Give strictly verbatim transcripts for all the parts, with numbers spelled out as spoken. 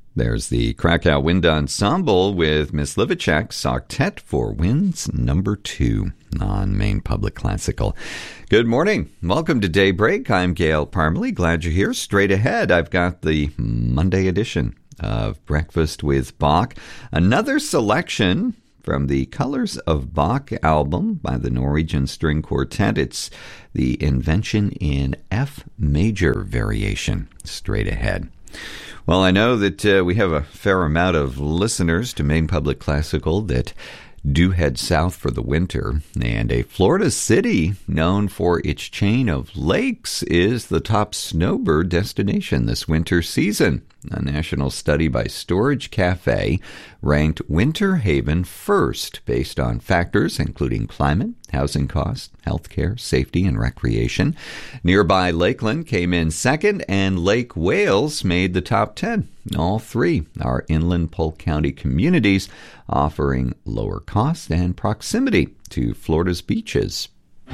There's the Krakow Wind Ensemble with Miss Livicek's Octet for Winds number two on Maine Public Classical. Good morning. Welcome to Daybreak. I'm Gail Parmalee. Glad you're here. Straight ahead, I've got the Monday edition of Breakfast with Bach. Another selection from the Colors of Bach album by the Norwegian String Quartet. It's the Invention in F Major variation. Straight ahead. Well, I know that uh, we have a fair amount of listeners to Maine Public Classical that do head south for the winter, and a Florida city known for its chain of lakes is the top snowbird destination this winter season. A national study by Storage Cafe ranked Winter Haven first based on factors including climate, housing costs, healthcare, safety, and recreation. Nearby Lakeland came in second, and Lake Wales made the top ten. All three are inland Polk County communities offering lower cost and proximity to Florida's beaches.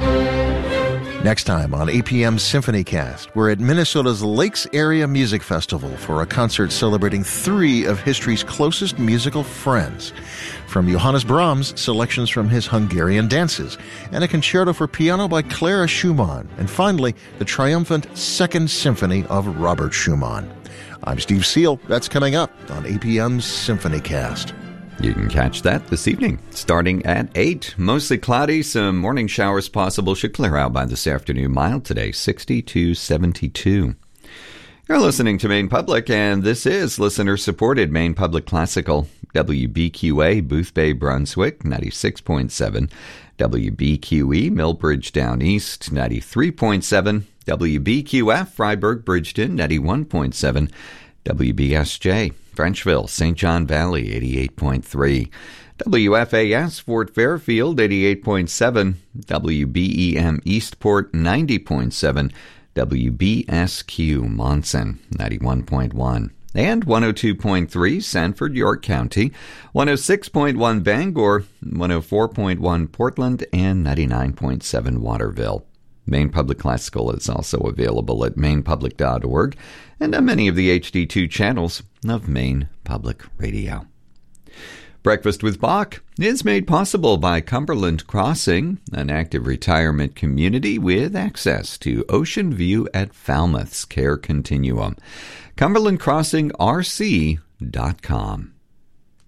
Next time on A P M's Symphony Cast, we're at Minnesota's Lakes Area Music Festival for a concert celebrating three of history's closest musical friends. From Johannes Brahms, selections from his Hungarian dances, and a concerto for piano by Clara Schumann, and finally, the triumphant Second Symphony of Robert Schumann. I'm Steve Seal. That's coming up on A P M's Symphony Cast. You can catch that this evening, starting at eight. Mostly cloudy, some morning showers possible. Should clear out by this afternoon. Mild today, sixty to seventy-two. You're listening to Maine Public, and this is listener-supported Maine Public Classical. W B Q A, Booth Bay, Brunswick, ninety-six point seven. W B Q E, Millbridge Down East, ninety-three point seven. W B Q F, Freiburg, Bridgeton, ninety-one point seven. W B S J, Frenchville, Saint John Valley, eighty-eight point three. W F A S, Fort Fairfield, eighty-eight point seven. W B E M, Eastport, ninety point seven. W B S Q, Monson, ninety-one point one. And one oh two point three, Sanford, York County, one oh six point one, Bangor, one oh four point one, Portland, and ninety-nine point seven, Waterville. Maine Public Classical is also available at maine public dot org and on many of the H D two channels of Maine Public Radio. Breakfast with Bach is made possible by Cumberland Crossing, an active retirement community with access to Ocean View at Falmouth's Care Continuum. Cumberland Crossing R C dot com.